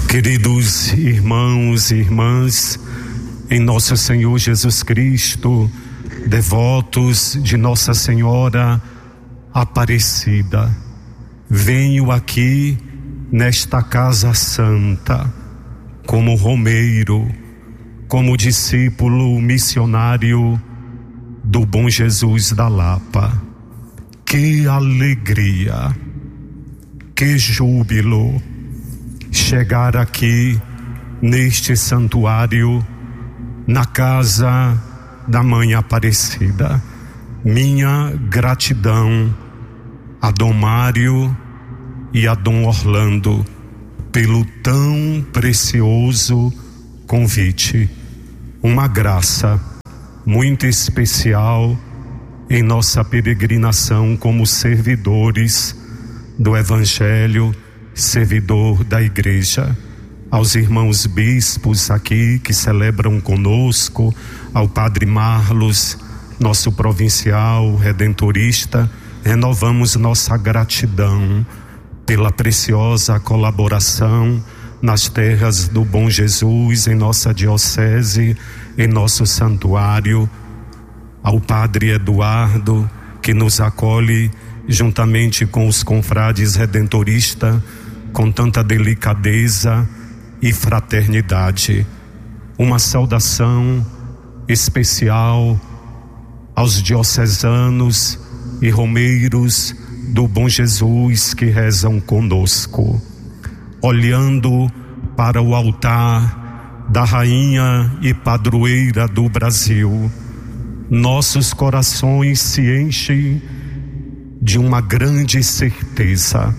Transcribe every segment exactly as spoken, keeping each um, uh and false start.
Queridos irmãos e irmãs, em nosso Senhor Jesus Cristo, devotos de Nossa Senhora Aparecida, venho aqui nesta casa santa, como romeiro, como discípulo missionário do Bom Jesus da Lapa. Que alegria, que júbilo chegar aqui neste santuário, na casa da Mãe Aparecida. Minha gratidão a Dom Mário e a Dom Orlando pelo tão precioso convite. Uma graça muito especial em nossa peregrinação como servidores do Evangelho, servidor da Igreja. Aos irmãos bispos aqui que celebram conosco, ao Padre Marlos, nosso provincial redentorista, renovamos nossa gratidão pela preciosa colaboração nas terras do Bom Jesus, em nossa diocese, em nosso santuário. Ao Padre Eduardo, que nos acolhe juntamente com os confrades redentoristas com tanta delicadeza e fraternidade. Uma saudação especial aos diocesanos e romeiros do Bom Jesus que rezam conosco, olhando para o altar da Rainha e Padroeira do Brasil. Nossos corações se enchem de uma grande certeza: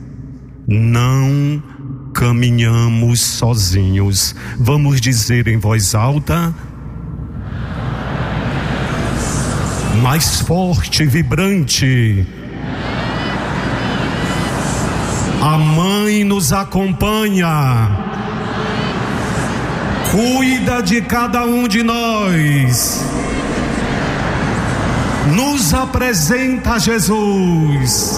não caminhamos sozinhos. Vamos dizer em voz alta, mais forte e vibrante: a Mãe nos acompanha, cuida de cada um de nós, nos apresenta Jesus.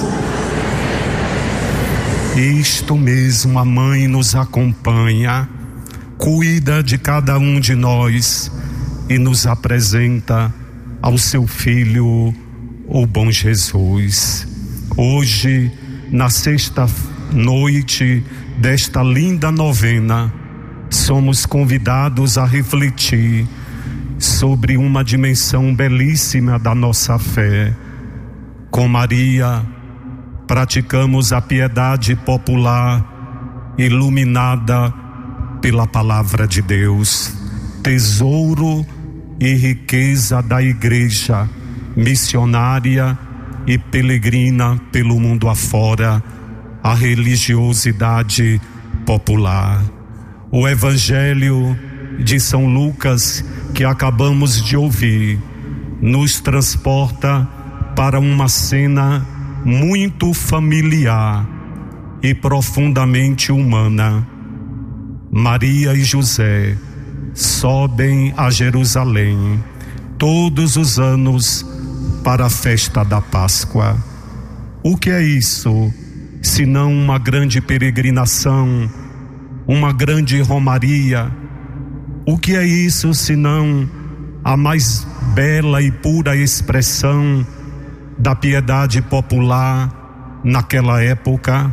Isto mesmo, a Mãe nos acompanha, cuida de cada um de nós e nos apresenta ao seu Filho, o Bom Jesus. Hoje, na sexta noite desta linda novena, somos convidados a refletir sobre uma dimensão belíssima da nossa fé. Com Maria, praticamos a piedade popular iluminada pela palavra de Deus, tesouro e riqueza da Igreja missionária e peregrina pelo mundo afora, a religiosidade popular. O Evangelho de São Lucas, que acabamos de ouvir, nos transporta para uma cena muito familiar e profundamente humana. Maria e José sobem a Jerusalém todos os anos para a festa da Páscoa. O que é isso, senão uma grande peregrinação, uma grande romaria? O que é isso, senão a mais bela e pura expressão da piedade popular naquela época?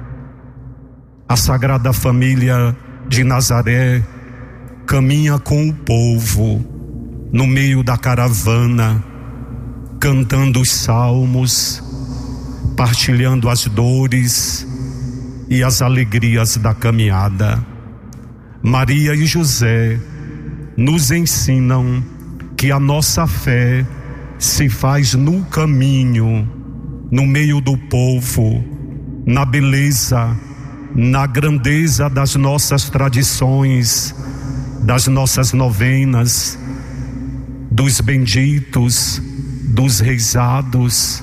A Sagrada Família de Nazaré caminha com o povo no meio da caravana, cantando os salmos, partilhando as dores e as alegrias da caminhada. Maria e José nos ensinam que a nossa fé se faz no caminho, no meio do povo, na beleza, na grandeza das nossas tradições, das nossas novenas, dos benditos, dos rezados,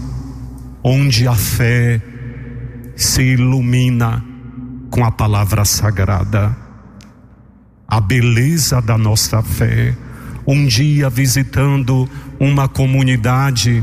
onde a fé se ilumina com a palavra sagrada. A beleza da nossa fé. Um dia, visitando uma comunidade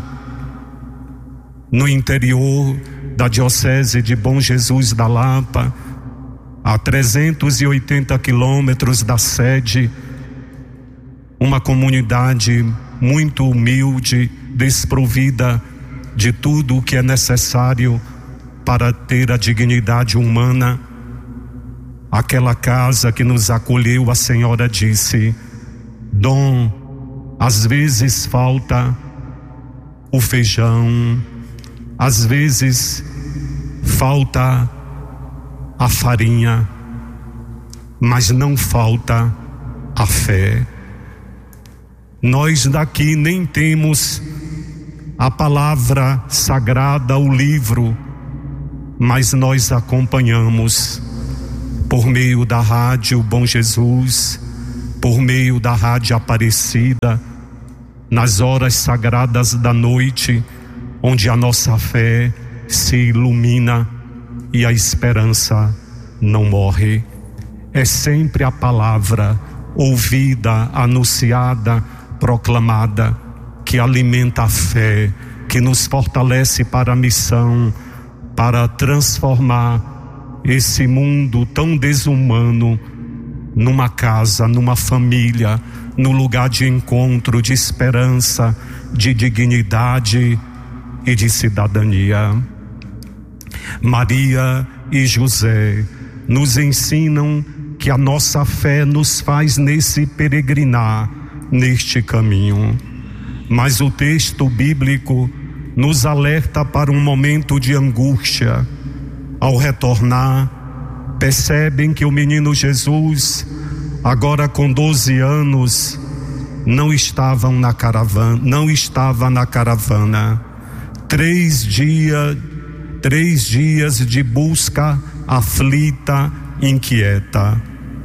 no interior da diocese de Bom Jesus da Lapa, a trezentos e oitenta quilômetros da sede, uma comunidade muito humilde, desprovida de tudo o que é necessário para ter a dignidade humana. Aquela casa que nos acolheu, a senhora disse: Dom, às vezes falta o feijão, às vezes falta a farinha, mas não falta a fé. Nós daqui nem temos a palavra sagrada, o livro, mas nós acompanhamos por meio da rádio Bom Jesus, por meio da rádio Aparecida, nas horas sagradas da noite, onde a nossa fé se ilumina e a esperança não morre. É sempre a palavra ouvida, anunciada, proclamada, que alimenta a fé, que nos fortalece para a missão, para transformar esse mundo tão desumano numa casa, numa família, no lugar de encontro, de esperança, de dignidade e de cidadania. Maria e José nos ensinam que a nossa fé nos faz nesse peregrinar, neste caminho. Mas o texto bíblico nos alerta para um momento de angústia. Ao retornar, percebem que o menino Jesus, agora com doze anos, não estavam na caravana, não estava na caravana. Três dias, três dias de busca aflita, inquieta.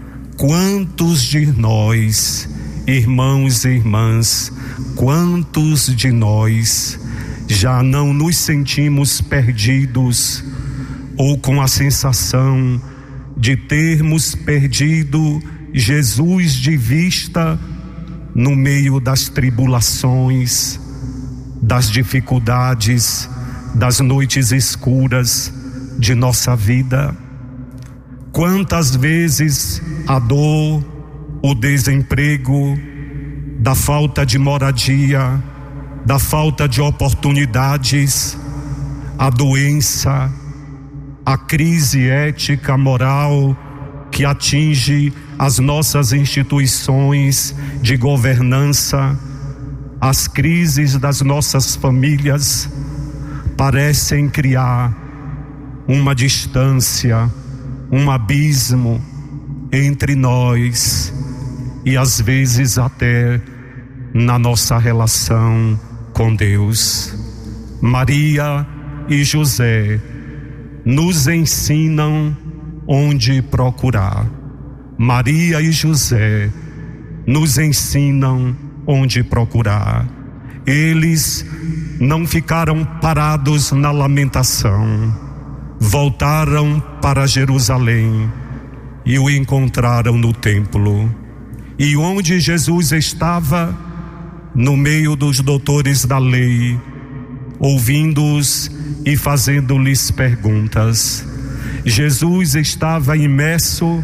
Quantos de nós, irmãos e irmãs, quantos de nós já não nos sentimos perdidos ou com a sensação de termos perdido Jesus de vista no meio das tribulações, das dificuldades, das noites escuras de nossa vida? Quantas vezes a dor, o desemprego, da falta de moradia, da falta de oportunidades, a doença, a crise ética, moral que atinge as nossas instituições de governança, as crises das nossas famílias, parecem criar uma distância, um abismo entre nós e às vezes até na nossa relação com Deus. Maria e José nos ensinam onde procurar. Maria e José nos ensinam onde procurar. Eles não ficaram parados na lamentação, voltaram para Jerusalém e o encontraram no templo. E onde Jesus estava? No meio dos doutores da lei, ouvindo-os e fazendo-lhes perguntas. Jesus estava imerso,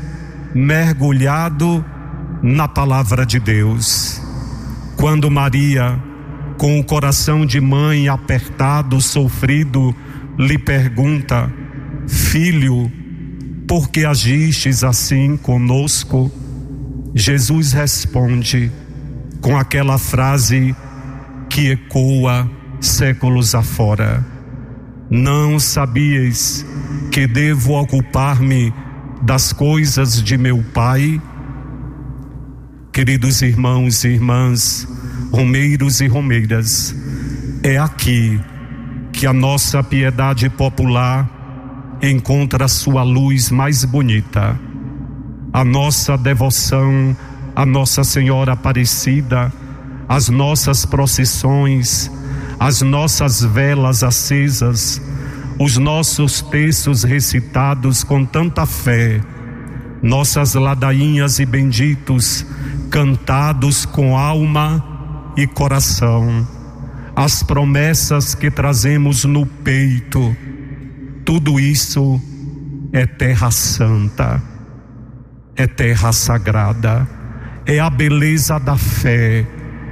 mergulhado na palavra de Deus. Quando Maria, com o coração de mãe apertado, sofrido, lhe pergunta: Filho, por que agistes assim conosco? Jesus responde com aquela frase que ecoa séculos afora: Não sabíeis que devo ocupar-me das coisas de meu Pai? Queridos irmãos e irmãs, romeiros e romeiras, é aqui que a nossa piedade popular encontra a sua luz mais bonita. A nossa devoção a Nossa Senhora Aparecida, as nossas procissões, as nossas velas acesas, os nossos textos recitados com tanta fé, nossas ladainhas e benditos cantados com alma e coração, as promessas que trazemos no peito, tudo isso é terra santa, é terra sagrada, é a beleza da fé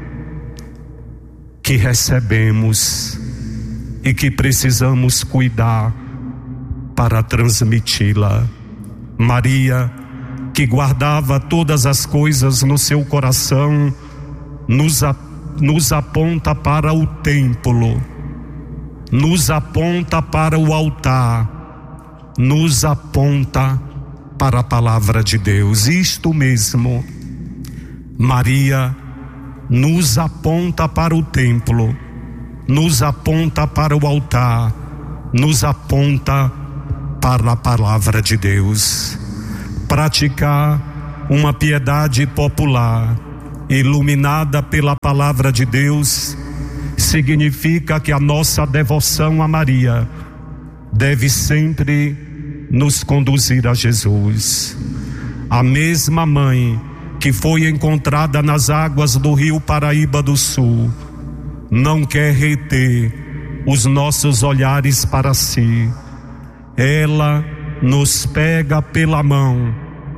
que recebemos e que precisamos cuidar para transmiti-la. Maria, que guardava todas as coisas no seu coração, nos, a, nos aponta para o templo, nos aponta para o altar, nos aponta para a palavra de Deus. Isto mesmo, Maria nos aponta para o templo, nos aponta para o altar, nos aponta para a palavra de Deus. Praticar uma piedade popular, iluminada pela palavra de Deus, significa que a nossa devoção a Maria deve sempre nos conduzir a Jesus. A mesma mãe que foi encontrada nas águas do rio Paraíba do Sul não quer reter os nossos olhares para si. Ela nos pega pela mão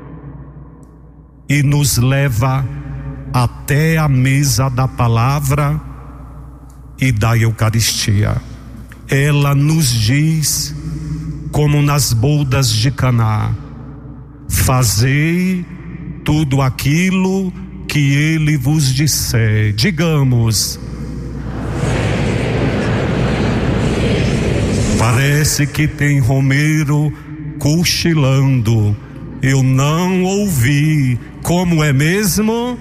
e nos leva até a mesa da palavra e da Eucaristia. Ela nos diz, como nas bodas de Caná: fazei tudo aquilo que ele vos disser. Digamos: parece que tem Romero cochilando, eu não ouvi. Como é mesmo?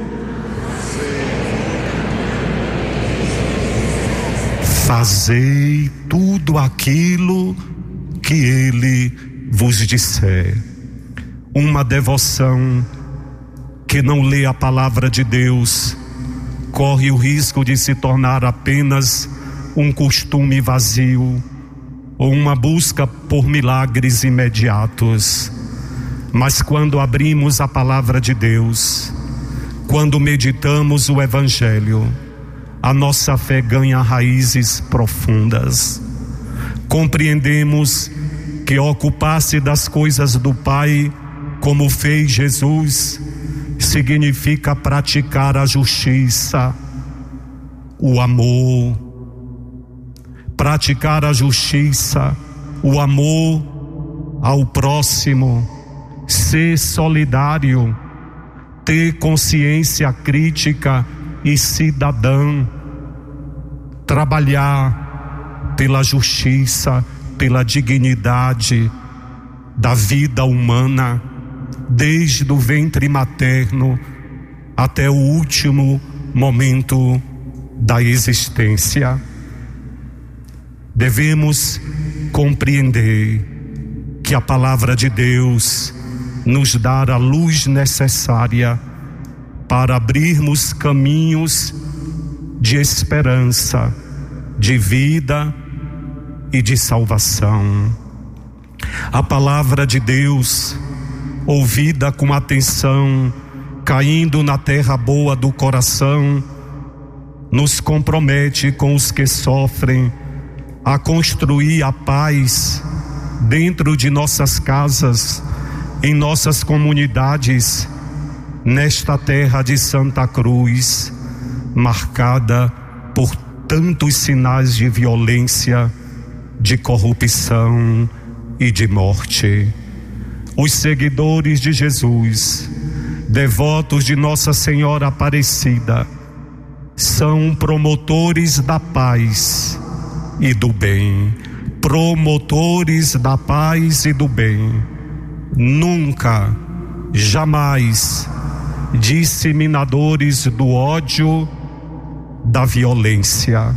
Fazei tudo aquilo que ele vos disser. Uma devoção que não lê a palavra de Deus corre o risco de se tornar apenas um costume vazio ou uma busca por milagres imediatos. Mas quando abrimos a palavra de Deus, quando meditamos o Evangelho, a nossa fé ganha raízes profundas. Compreendemos que ocupar-se das coisas do Pai, como fez Jesus, significa praticar a justiça, o amor. Praticar a justiça, o amor ao próximo, ser solidário, ter consciência crítica e cidadã, trabalhar pela justiça, pela dignidade da vida humana, desde o ventre materno até o último momento da existência. Devemos compreender que a palavra de Deus nos dá a luz necessária para abrirmos caminhos de esperança, de vida e de salvação. A palavra de Deus, ouvida com atenção, caindo na terra boa do coração, nos compromete com os que sofrem a construir a paz dentro de nossas casas, em nossas comunidades, nesta terra de Santa Cruz, marcada por tantos sinais de violência, de corrupção e de morte. Os seguidores de Jesus, devotos de Nossa Senhora Aparecida, são promotores da paz e do bem, promotores da paz e do bem. Nunca, jamais disseminadores do ódio, da violência.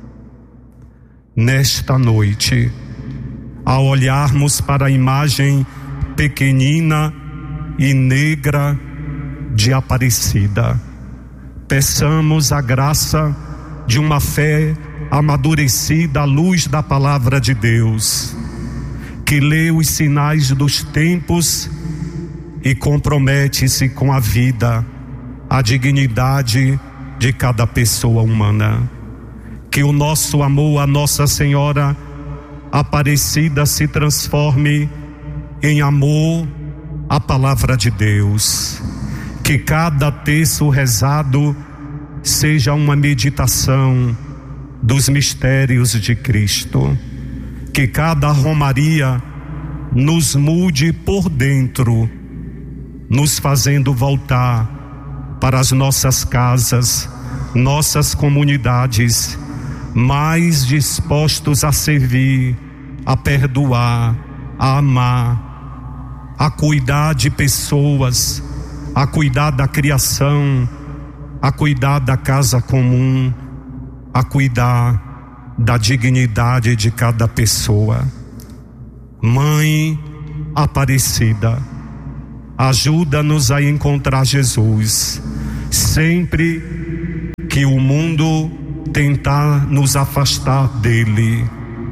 Nesta noite, ao olharmos para a imagem pequenina e negra de Aparecida, peçamos a graça de uma fé amadurecida à luz da palavra de Deus, que lê os sinais dos tempos e compromete-se com a vida, a dignidade de cada pessoa humana. Que o nosso amor a Nossa Senhora Aparecida se transforme em amor à palavra de Deus. Que cada terço rezado seja uma meditação dos mistérios de Cristo. Que cada romaria nos mude por dentro, nos fazendo voltar para as nossas casas, nossas comunidades, mais dispostos a servir, a perdoar, a amar, a cuidar de pessoas, a cuidar da criação, a cuidar da casa comum, a cuidar da dignidade de cada pessoa. Mãe Aparecida, ajuda-nos a encontrar Jesus sempre que o mundo tentar nos afastar dele.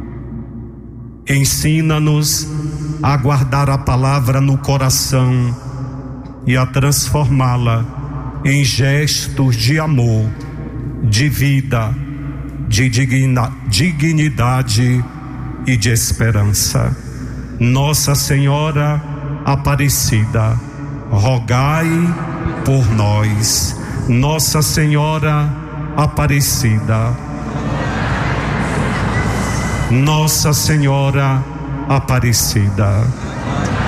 Ensina-nos a guardar a palavra no coração e a transformá-la em gestos de amor, de vida, de digna, dignidade e de esperança. Nossa Senhora Aparecida, rogai por nós. Nossa Senhora Aparecida, Nossa Senhora Aparecida.